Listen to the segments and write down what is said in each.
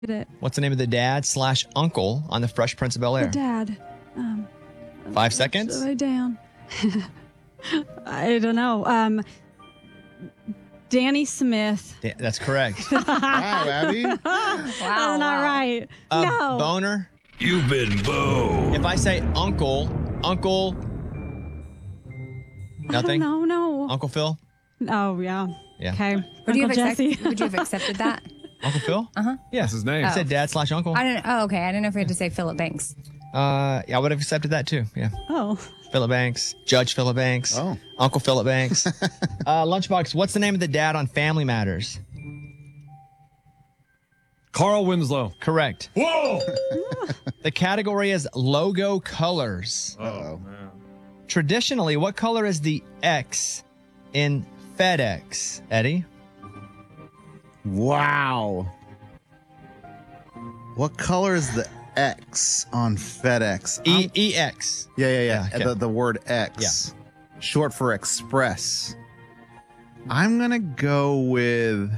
Get it. What's the name of the dad / uncle on the Fresh Prince of Bel-Air? The dad. 5 seconds. Slow it down. I don't know. Danny Smith. That's correct. Wow, Abby. That's not right. No. Boner. You've been boned. If I say uncle, nothing? No. Uncle Phil? Oh, yeah. Yeah. Okay. Would you Uncle Jesse. have accepted that? Uncle Phil? Uh-huh. Yeah. That's his name. I said dad / uncle. I don't. Oh, okay. I didn't know if we had to say Philip Banks. Yeah, I would have accepted that too. Yeah. Oh. Philip Banks, Judge Philip Banks, Uncle Philip Banks. Lunchbox, what's the name of the dad on Family Matters? Carl Winslow. Correct. Whoa! The category is logo colors. Uh-oh. Traditionally, what color is the X in FedEx, Eddie? Wow. What color is the X on FedEx? EX. Yeah. okay. The word X. Short for express. I'm going to go with,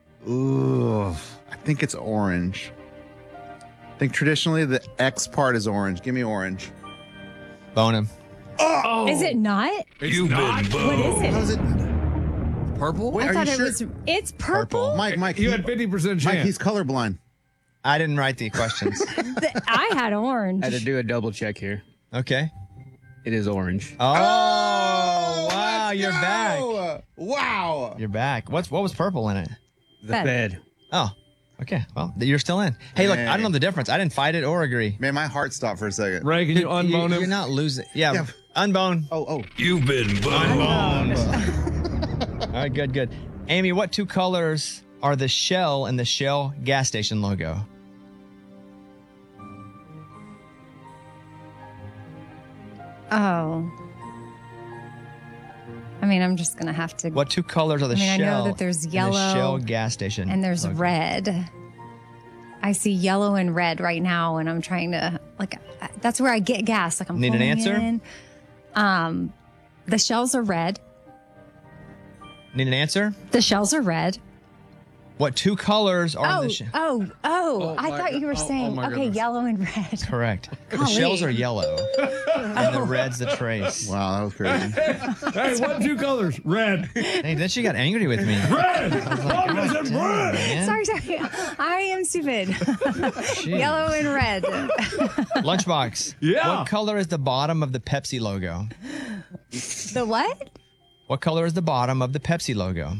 I think it's orange. I think traditionally the X part is orange. Give me orange. Bone him. Oh. Is it not? You've been boned. What is it? How is it? Purple? Wait, I are thought you it sure? was. It's purple. Mike, You had 50% chance. Mike, he's colorblind. I didn't write the questions. I had orange. I had to do a double check here. Okay. It is orange. Oh, wow, you're back. Wow. You're back. What was purple in it? The Fed. Oh, okay. Well, you're still in. Hey, look, I don't know the difference. I didn't fight it or agree. Man, my heart stopped for a second. Ray, can you unbone him? You're not losing. Yeah, unbone. Oh. You've been boned. All right, good. Amy, what two colors are the Shell and the Shell gas station logo? Oh. I mean, I'm just gonna have to. What two colors are the I Shell? know that there's and yellow the Shell gas station and there's logo? red. I see yellow and red right now, and I'm trying to that's where I get gas. Like I'm Need an pulling answer? in. The shells are red. Need an answer? The shells are red. What two colors are the Shell? I thought you were saying my okay, goodness. yellow and red. Correct. The Golly. shells are yellow, and the red's the trace. Wow, that was crazy. Hey, what two colors? Red. Hey, then she got angry with me. Red! Damn, man. Sorry. I am stupid. Jeez. Yellow and red. Lunchbox. Yeah. What color is the bottom of the Pepsi logo? The what? What color is the bottom of the Pepsi logo?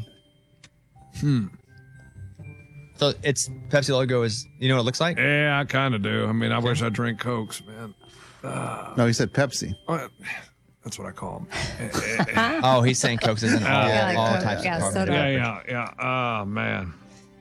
So it's Pepsi logo is, you know what it looks like? Yeah, I kind of do. I mean, I wish I drank Cokes, man. No, he said Pepsi. That's what I call them. Oh, he's saying Cokes isn't all, Yeah, like all Coke. types Yeah, of soda. carbonated. Yeah. Oh, man.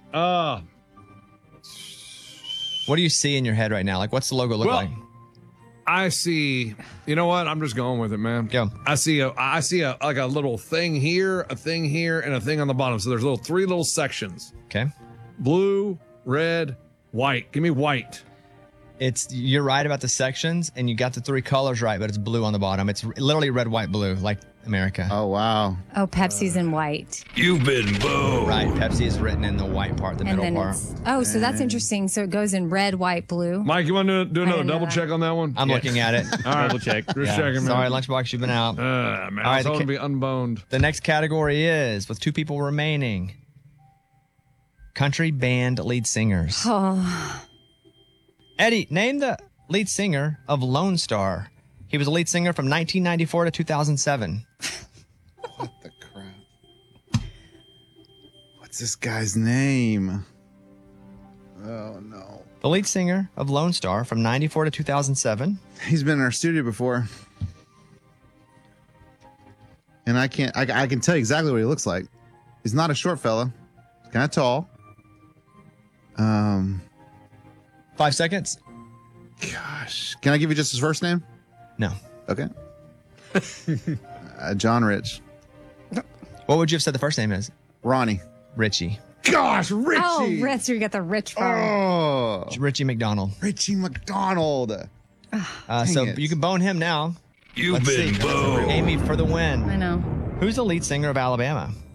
What do you see in your head right now? Like, what's the logo look like? I see. You know what? I'm just going with it, man. Go. I see a like a little thing here, a thing here, and a thing on the bottom. So there's three little sections: Okay. blue, red, white. Give me white. You're right about the sections, and you got the three colors right, but it's blue on the bottom. It's literally red, white, blue, like America. Oh, wow. Oh, Pepsi's in white. You've been boned. Right. Pepsi is written in the white part, the And middle then part. so that's interesting. So it goes in red, white, blue. Mike, you want to do another didn't know double that. check on that one? I'm looking at it. All right, Double check. Just Yeah. checking, man. Sorry, Lunchbox, you've been out. Man, All I right, was hoping to be unboned. The next category is, with two people remaining, country band lead singers. Oh, Eddie, name the lead singer of Lone Star. He was a lead singer from 1994 to 2007. What the crap? What's this guy's name? Oh, no. The lead singer of Lone Star from 94 to 2007. He's been in our studio before. And I can tell you exactly what he looks like. He's not a short fella. He's kind of tall. 5 seconds? Gosh. Can I give you just his first name? No. Okay. John Rich. What would you have said the first name is? Ronnie. Richie. Gosh, Richie. oh, Ritz, you got the rich from. Oh, Richie McDonald. Richie McDonald. So it. you can bone him now. You've Let's been see. boned. Amy for the win. I know. Who's the lead singer of Alabama?